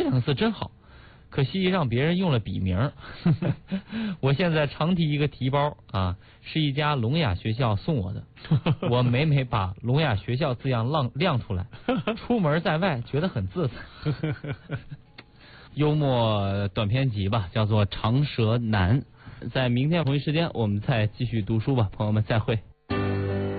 这两个字真好，可惜让别人用了笔名。我现在常提一个提包啊，是一家聋哑学校送我的，我每每把聋哑学校字样亮出来，出门在外觉得很自在。幽默短篇集吧，叫做《长舌男》。在明天同一时间，我们再继续读书吧，朋友们再会。